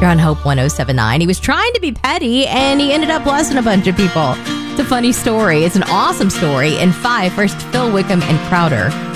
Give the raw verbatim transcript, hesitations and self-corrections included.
You're on Hope one oh seven point nine. He was trying to be petty, and he ended up blessing a bunch of people. It's a funny story. It's an awesome story. In five, first Phil Wickham and Crowder.